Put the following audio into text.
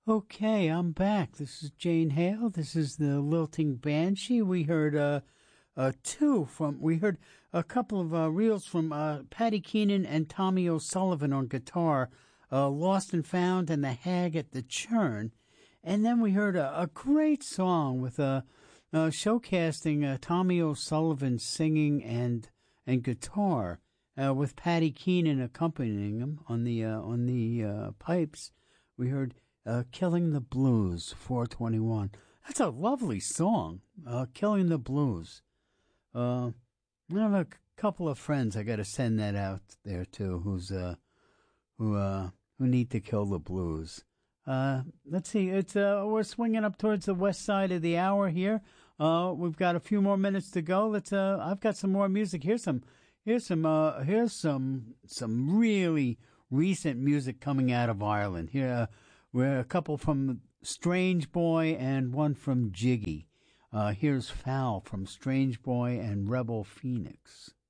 Okay, I'm back. This is Jane Hale. This is the Lilting Banshee. We heard we heard a couple of reels from Patty Keenan and Tommy O'Sullivan on guitar, Lost and Found and The Hag at the Churn. And then we heard a great song with showcasing Tommy O'Sullivan singing and guitar, with Patty Keenan accompanying him on the pipes. We heard Killing the Blues, 421. That's a lovely song, Killing the Blues. I have a couple of friends I got to send that out there to, who need to kill the blues. Let's see. It's we're swinging up towards the west side of the hour here. We've got a few more minutes to go. I've got some more music. Here's some really recent music coming out of Ireland. Here, we're a couple from Strange Boy and one from Jiggy. Here's Foul from Strange Boy and Rebel Phoenix.